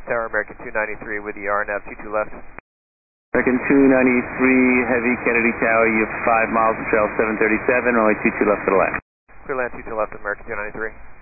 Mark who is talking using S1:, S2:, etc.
S1: Tower, American 293 with the RNF 22 left.
S2: American 293, Heavy, Kennedy Tower, you have 5 miles to trail 737, only 22 left to the left.
S1: Clear land 22 left, American 293.